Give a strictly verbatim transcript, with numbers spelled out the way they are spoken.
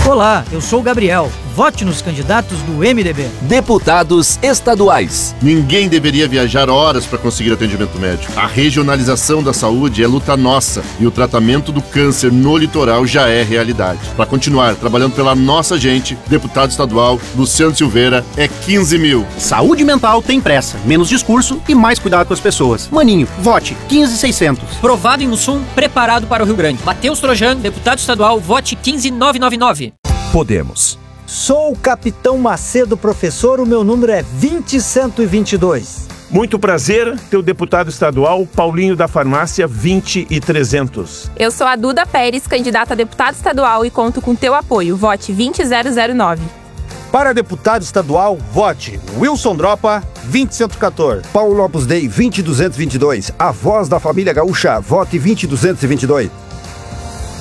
Olá, eu sou o Gabriel. Vote nos candidatos do M D B. Deputados estaduais. Ninguém deveria viajar horas para conseguir atendimento médico. A regionalização da saúde é luta nossa e o tratamento do câncer no litoral já é realidade. Para continuar trabalhando pela nossa gente, deputado estadual Luciano Silveira é quinze mil. Saúde mental tem pressa, menos discurso e mais cuidado com as pessoas. Maninho, vote quinze mil e seiscentos. Provado em Mussum, preparado para o Rio Grande. Matheus Trojano, deputado estadual, vote quinze mil novecentos e noventa e nove. Podemos. Sou o Capitão Macedo, professor, o meu número é vinte cento e vinte e dois. Muito prazer, teu deputado estadual, Paulinho da Farmácia, vinte e trezentos. Eu sou a Duda Pérez, candidata a deputado estadual e conto com teu apoio. Vote vinte mil e nove. Para deputado estadual, vote Wilson Dropa, vinte cento e quatorze. Paulo Opus Dei, vinte mil duzentos e vinte e dois. A voz da família gaúcha, vote vinte mil duzentos e vinte e dois.